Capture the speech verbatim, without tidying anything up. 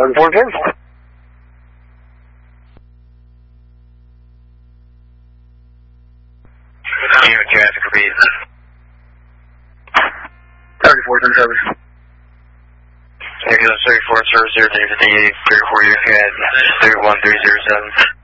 seven four ten. Unit traffic read. thirty-four ten service. thirty-four service zero, thirty-eight, thirty-four, your C A D, three one three zero seven.